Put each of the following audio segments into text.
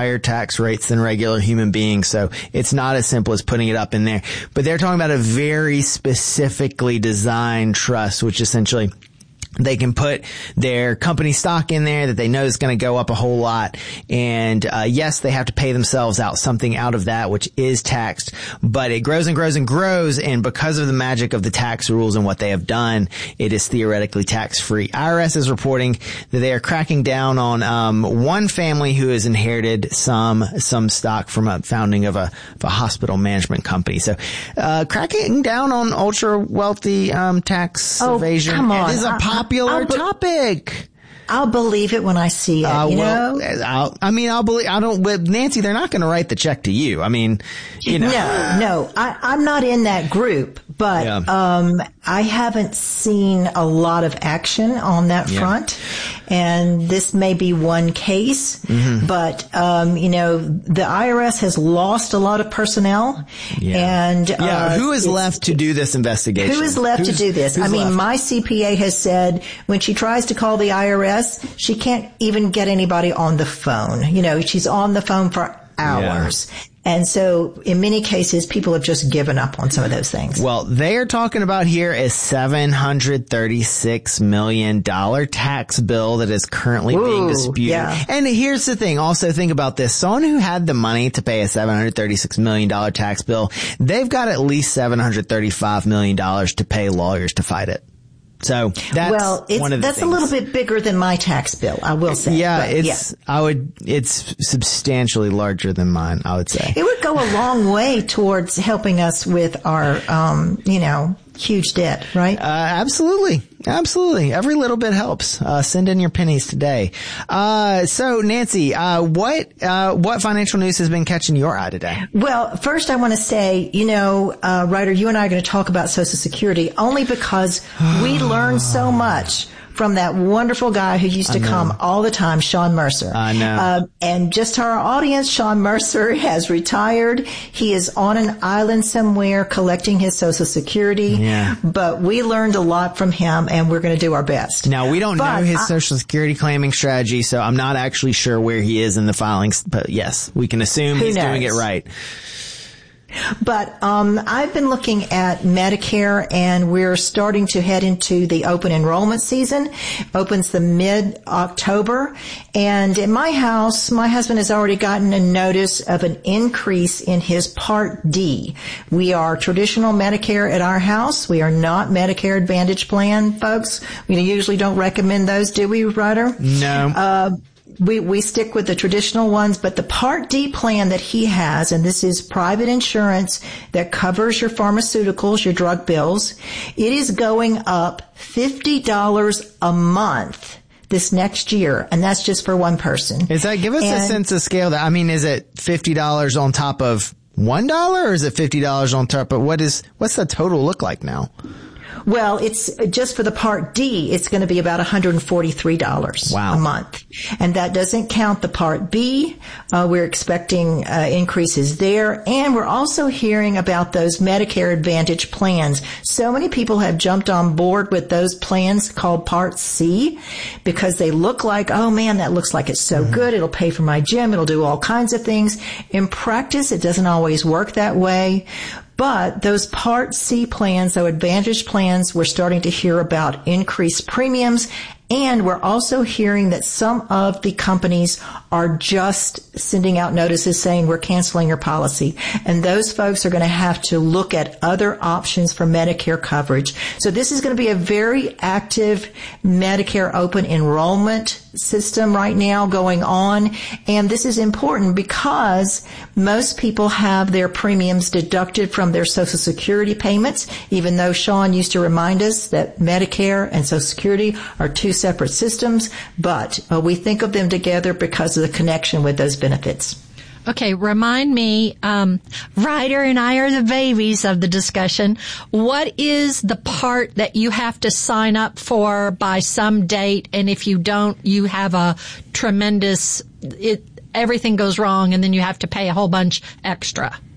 higher tax rates than regular human beings. So it's not as simple as putting it up in there. But they're talking about a very specifically designed trust, which essentially they can put their company stock in there that they know is going to go up a whole lot. And, yes, they have to pay themselves out something out of that, which is taxed, but it grows and grows and grows. And because of the magic of the tax rules and what they have done, it is theoretically tax free. IRS is reporting that they are cracking down on, one family who has inherited some stock from a founding of a hospital management company. So, cracking down on ultra wealthy, tax evasion. Come on. It is a popular topic. I'll believe it when I see it, I'll believe, with Nancy, they're not going to write the check to you. I mean, No, I'm not in that group, but, I haven't seen a lot of action on that front. And this may be one case, but, the IRS has lost a lot of personnel. And, who is left to do this investigation? Who is left to do this? I mean, left? My CPA has said when she tries to call the IRS, she can't even get anybody on the phone. She's on the phone for hours. Yeah. And so in many cases, people have just given up on some of those things. Well, they are talking about here a $736 million tax bill that is currently being disputed. Yeah. And here's the thing. Also think about this. Someone who had the money to pay a $736 million tax bill, they've got at least $735 million to pay lawyers to fight it. So that's one of the that's things. A little bit bigger than my tax bill, I will say. Yeah, it's substantially larger than mine, I would say. It would go a long way towards helping us with our, huge debt, right? Absolutely. Every little bit helps. Send in your pennies today. So Nancy, what financial news has been catching your eye today? Well, first I want to say, Ryder, you and I are going to talk about Social Security only because we learned so much from that wonderful guy who used to come all the time, Sean Mercer. I know. And just to our audience, Sean Mercer has retired. He is on an island somewhere collecting his Social Security. Yeah. But we learned a lot from him, and we're going to do our best. Now, we don't know his Social Security claiming strategy, so I'm not actually sure where he is in the filings. But yes, we can assume he's doing it right. But I've been looking at Medicare, and we're starting to head into the open enrollment season. Opens the mid-October. And in my house, my husband has already gotten a notice of an increase in his Part D. We are traditional Medicare at our house. We are not Medicare Advantage plan, folks. We usually don't recommend those, do we, Ryder? No. We stick with the traditional ones, but the Part D plan that he has, and this is private insurance that covers your pharmaceuticals, your drug bills, it is going up $50 a month this next year, and that's just for one person. Give us a sense of scale that, is it $50 on top of $1 or is it $50 on top of what's the total look like now? Well, it's just for the Part D, it's going to be about $143 a month. And that doesn't count the Part B. We're expecting increases there. And we're also hearing about those Medicare Advantage plans. So many people have jumped on board with those plans called Part C because they look like, oh man, that looks like it's so good. It'll pay for my gym. It'll do all kinds of things. In practice, it doesn't always work that way. But those Part C plans, those Advantage plans, we're starting to hear about increased premiums. And we're also hearing that some of the companies are just sending out notices saying we're canceling your policy. And those folks are going to have to look at other options for Medicare coverage. So this is going to be a very active Medicare open enrollment system right now going on. And this is important because most people have their premiums deducted from their Social Security payments, even though Sean used to remind us that Medicare and Social Security are two separate systems, but we think of them together because of the connection with those benefits. Okay, remind me, Ryder and I are the babies of the discussion. What is the part that you have to sign up for by some date, and if you don't, you have a tremendous, everything goes wrong, and then you have to pay a whole bunch extra?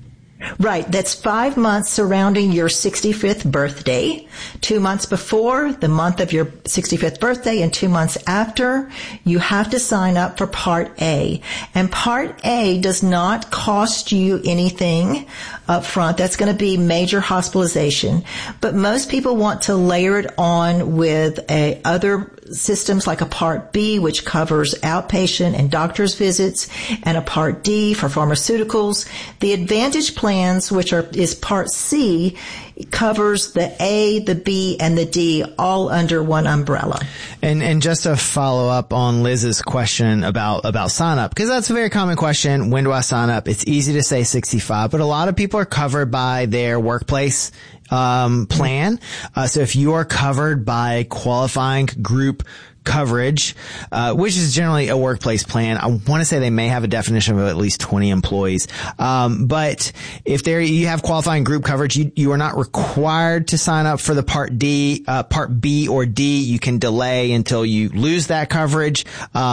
Right. That's 5 months surrounding your 65th birthday, 2 months before, the month of your 65th birthday, and 2 months after. You have to sign up for Part A. And Part A does not cost you anything up front. That's going to be major hospitalization. But most people want to layer it on with other systems like a Part B, which covers outpatient and doctor's visits, and a Part D for pharmaceuticals. The Advantage plans, which is Part C, covers the A, the B, and the D all under one umbrella. And just to follow up on Liz's question about sign up, because that's a very common question. When do I sign up? It's easy to say 65, but a lot of people are covered by their workplace plan. So if you are covered by qualifying group coverage, which is generally a workplace plan, I want to say they may have a definition of at least 20 employees. But if you have qualifying group coverage, you are not required to sign up for the Part B or D. You can delay until you lose that coverage.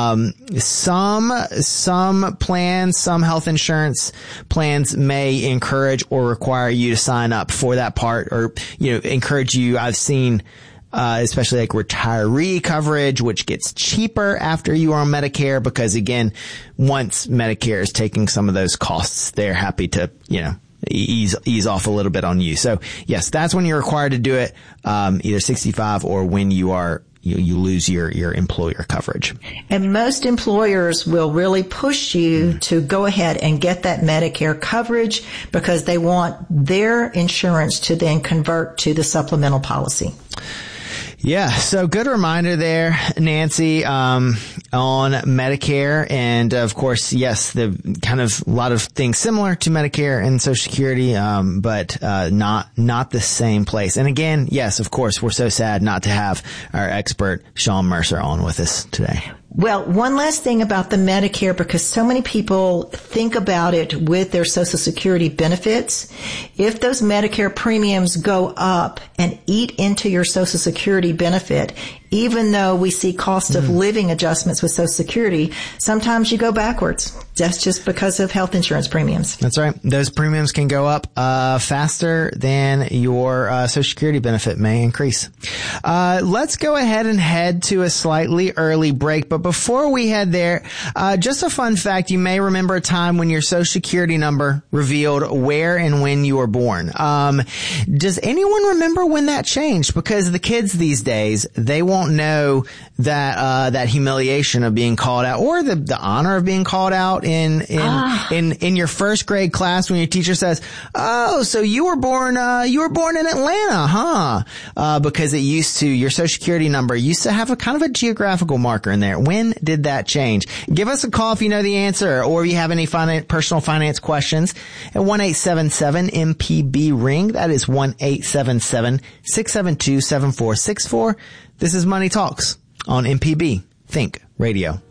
Some plans, some health insurance plans may encourage or require you to sign up for that part, or, encourage you. I've seen especially like retiree coverage, which gets cheaper after you are on Medicare, because again, once Medicare is taking some of those costs, they're happy to, ease off a little bit on you. So yes, that's when you're required to do it, either 65 or when you lose your employer coverage. And most employers will really push you to go ahead and get that Medicare coverage because they want their insurance to then convert to the supplemental policy. Yeah, so good reminder there, Nancy, on Medicare. And of course, yes, the kind of a lot of things similar to Medicare and Social Security, but not the same place. And again, yes, of course, we're so sad not to have our expert Sean Mercer on with us today. Well, one last thing about the Medicare, because so many people think about it with their Social Security benefits. If those Medicare premiums go up and eat into your Social Security benefit, even though we see cost of living adjustments with Social Security, sometimes you go backwards. That's just because of health insurance premiums. That's right. Those premiums can go up faster than your Social Security benefit may increase. Let's go ahead and head to a slightly early break. But before we head there, just a fun fact. You may remember a time when your Social Security number revealed where and when you were born. Does anyone remember when that changed? Because the kids these days, they won't know that humiliation of being called out, or the honor of being called out in your first grade class when your teacher says, "Oh, so you were born in Atlanta, huh?" Because your Social Security number used to have a kind of a geographical marker in there. When did that change? Give us a call if you know the answer, or if you have any personal finance questions at 1-877-MPB-RING. That is 1-877-672-7464. This is Money Talks on MPB Think Radio.